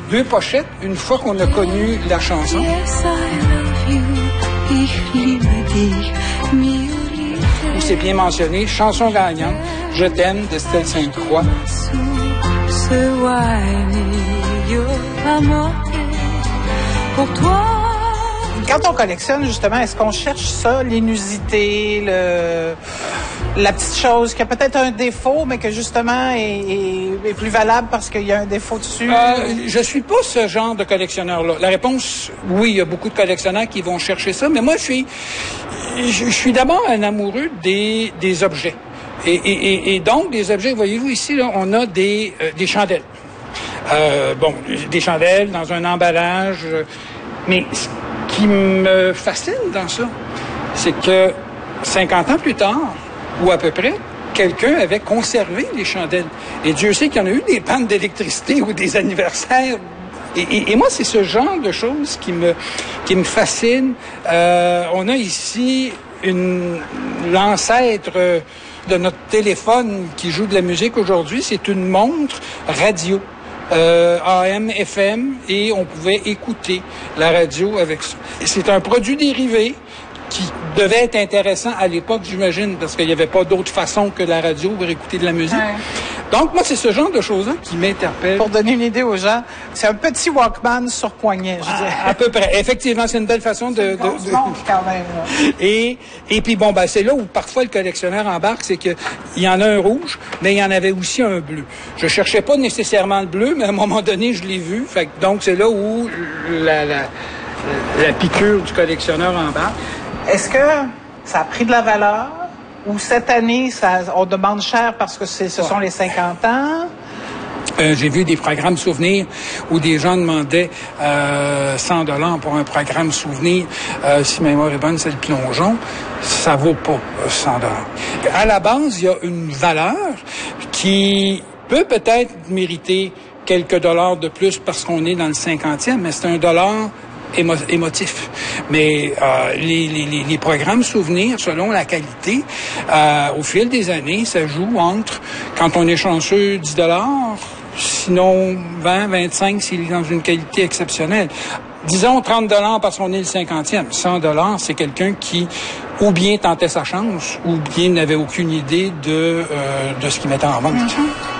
2 pochettes une fois qu'on a connu la chanson. Où c'est bien mentionné, chanson gagnante, Je t'aime d'Estelle Sainte-Croix. Pour toi. Quand on collectionne, justement, est-ce qu'on cherche ça, l'inusité, la petite chose qui a peut-être un défaut, mais que justement est plus valable parce qu'il y a un défaut dessus? Je suis pas ce genre de collectionneur-là. La réponse, oui, il y a beaucoup de collectionneurs qui vont chercher ça, mais moi, je suis d'abord un amoureux des objets. Et donc, des objets, voyez-vous ici, là, on a des chandelles. Des chandelles dans un emballage, mais ce qui me fascine dans ça, c'est que 50 ans plus tard, ou à peu près, quelqu'un avait conservé les chandelles. Et Dieu sait qu'il y en a eu des pannes d'électricité ou des anniversaires. Et moi, c'est ce genre de choses qui me fascine. On a ici l'ancêtre de notre téléphone qui joue de la musique aujourd'hui. C'est une montre radio. AM, FM, et on pouvait écouter la radio avec ça. C'est un produit dérivé qui devait être intéressant à l'époque, j'imagine, parce qu'il n'y avait pas d'autre façon que la radio pour écouter de la musique. Ouais. Donc, moi, c'est ce genre de choses-là qui m'interpelle. Pour donner une idée aux gens, c'est un petit Walkman sur poignet, je dirais. À peu près. Effectivement, c'est une belle façon de montre quand même. Là. Et puis, bon, ben, c'est là où parfois le collectionneur embarque, c'est que il y en a un rouge, mais il y en avait aussi un bleu. Je cherchais pas nécessairement le bleu, mais à un moment donné, je l'ai vu. Fait que, donc, c'est là où la piqûre du collectionneur embarque. Est-ce que ça a pris de la valeur? Ou cette année, on demande cher parce que ce sont les 50 ans? J'ai vu des programmes souvenirs où des gens demandaient 100$ pour un programme souvenir. Si ma mémoire est bonne, c'est le plongeon. Ça vaut pas 100$. À la base, il y a une valeur qui peut-être mériter quelques dollars de plus parce qu'on est dans le 50e, mais c'est $1 émotif. Mais les programmes souvenirs, selon la qualité, au fil des années, ça joue entre, quand on est chanceux, $10, sinon 20, 25 s'il est dans une qualité exceptionnelle. Disons $30 parce qu'on est le 50e. $100, c'est quelqu'un qui ou bien tentait sa chance, ou bien n'avait aucune idée de ce qu'il mettait en vente. Mm-hmm.